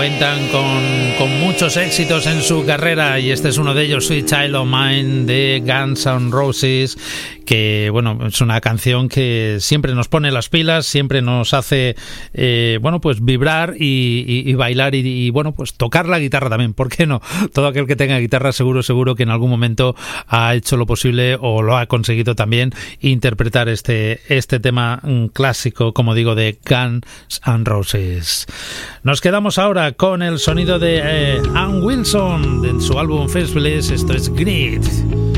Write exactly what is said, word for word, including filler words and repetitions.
Cuentan con, con muchos éxitos en su carrera y este es uno de ellos, Sweet Child of Mine de Guns N' Roses, que bueno, es una canción que siempre nos pone las pilas, siempre nos hace eh, bueno, pues vibrar y, y, y bailar y, y bueno, pues tocar la guitarra también, ¿por qué no? Todo aquel que tenga guitarra seguro, seguro que en algún momento ha hecho lo posible o lo ha conseguido también interpretar este, este tema clásico, como digo, de Guns N' Roses. Nos quedamos ahora con el sonido de eh, Ann Wilson de su álbum First Place. Esto es Grit.